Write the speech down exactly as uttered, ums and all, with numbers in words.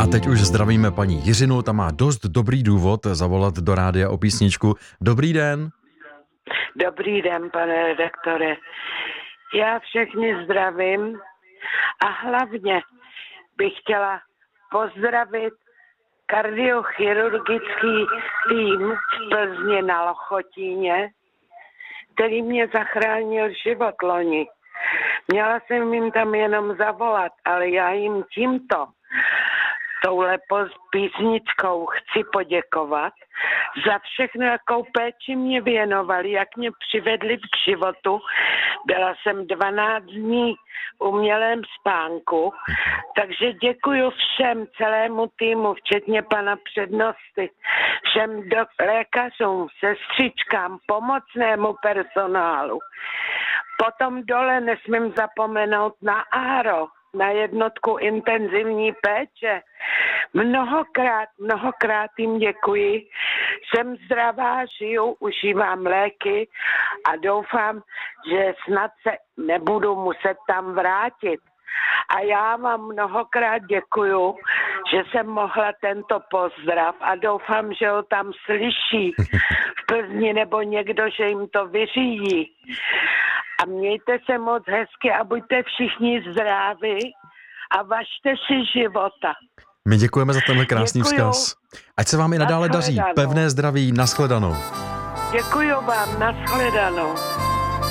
teď už zdravíme paní Jiřinu, ta má dost dobrý důvod zavolat do rádia o písničku. Dobrý den. Dobrý den, pane redaktore. Já všechny zdravím a hlavně bych chtěla pozdravit kardiochirurgický tým v Plzni na Lochotíně, který mě zachránil život loni. Měla jsem jim tam jenom zavolat, ale já jim tímto touhle písničkou chci poděkovat za všechno, jakou péči mě věnovali, jak mě přivedli k životu. Byla jsem dvanáct dní v umělém spánku, takže děkuji všem, celému týmu, včetně pana přednosty, všem do, lékařům, sestřičkám, pomocnému personálu. Potom dole nesmím zapomenout na Áro, na jednotku intenzivní péče. Mnohokrát, mnohokrát jim děkuji. Jsem zdravá, žiju, užívám léky a doufám, že snad se nebudu muset tam vrátit. A já vám mnohokrát děkuju, že jsem mohla tento pozdrav a doufám, že ho tam slyší v Plzni nebo někdo, že jim to vyřídí. A mějte se moc hezky a buďte všichni zdraví a važte si života. My děkujeme za tenhle krásný Děkuju. vzkaz. Ať se vám i nadále daří. Pevné zdraví, nashledanou. Děkuju vám, nashledanou.